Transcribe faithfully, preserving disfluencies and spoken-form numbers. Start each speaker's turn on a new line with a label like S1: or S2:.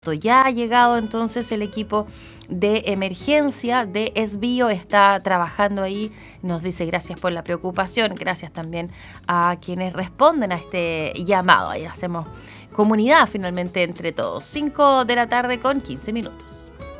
S1: Ya ha llegado entonces el equipo de emergencia de Esbio, está trabajando ahí, nos dice gracias por la preocupación, gracias también a quienes responden a este llamado. Y hacemos comunidad finalmente entre todos. cinco de la tarde con quince minutos.